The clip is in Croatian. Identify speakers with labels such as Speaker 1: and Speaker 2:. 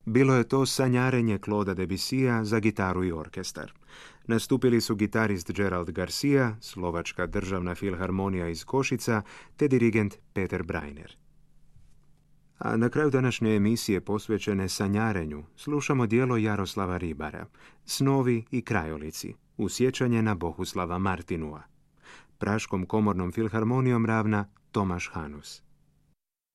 Speaker 1: Bilo je to sanjarenje Clauda Debussya za gitaru i orkestar. Nastupili su gitarist Gerald Garcia, Slovačka državna filharmonija iz Košica, te dirigent Peter Breiner. A na kraju današnje emisije posvećene sanjarenju slušamo dijelo Jaroslava Ribara, Snovi i krajolici, u sjećanje na Bohuslava Martinua. Praškom komornom filharmonijom ravna Tomaš Hanus.